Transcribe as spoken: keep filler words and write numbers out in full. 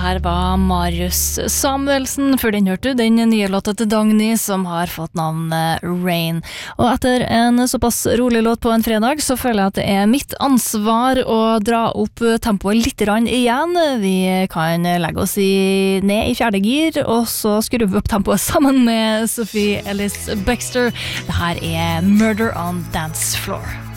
her var Marius Samuelsen. Før den hørte du den nye låta til Dagny som har fått navnet Rain. Og etter en såpass rolig låt på en fredag så føler jeg at det er mitt ansvar å dra opp tempoet litt grann igjen. Vi kan legge oss i, ned i fjerde gir og så skrur vi opp tempoet sammen med Sophie Ellis Bextor. Det her er Murder on Dance Floor.